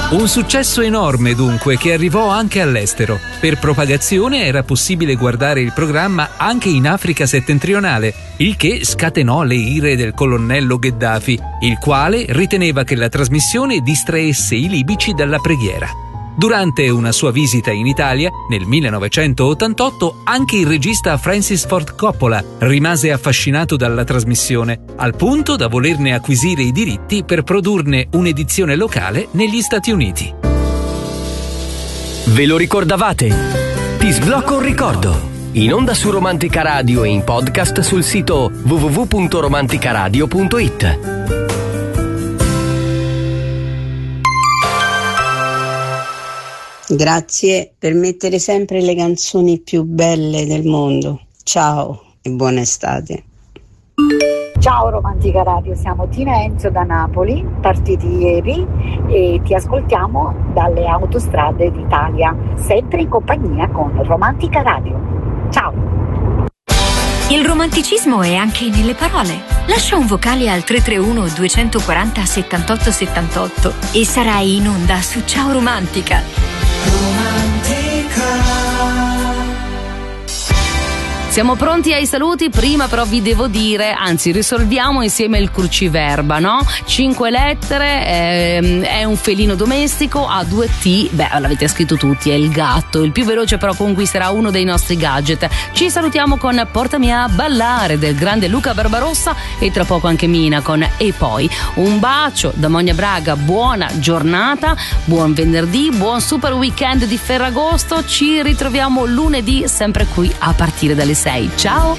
Un successo enorme dunque che arrivò anche all'estero. Per propagazione era possibile guardare il programma anche in Africa settentrionale, il che scatenò le ire del colonnello Gheddafi, il quale riteneva che la trasmissione distraesse i libici dalla preghiera. Durante una sua visita in Italia, nel 1988, anche il regista Francis Ford Coppola rimase affascinato dalla trasmissione, al punto da volerne acquisire i diritti per produrne un'edizione locale negli Stati Uniti. Ve lo ricordavate? Ti sblocco un ricordo. In onda su Romantica Radio e in podcast sul sito www.romanticaradio.it. Grazie per mettere sempre le canzoni più belle del mondo. Ciao e buona estate. Ciao Romantica Radio, siamo Tina e Enzo da Napoli, partiti ieri e ti ascoltiamo dalle autostrade d'Italia, sempre in compagnia con Romantica Radio. Ciao! Il romanticismo è anche nelle parole. Lascia un vocale al 331 240 78 78 e sarai in onda su Ciao Romantica. Siamo pronti ai saluti, prima però vi devo dire, anzi risolviamo insieme il cruciverba, no? 5 lettere, è un felino domestico, ha 2 T, beh l'avete scritto tutti, è il gatto, il più veloce però conquisterà uno dei nostri gadget. Ci salutiamo con Portami a ballare del grande Luca Barbarossa e tra poco anche Mina con E poi. Un bacio da Monia Braga, buona giornata, buon venerdì, buon super weekend di Ferragosto, ci ritroviamo lunedì sempre qui a partire dalle 6. Ciao!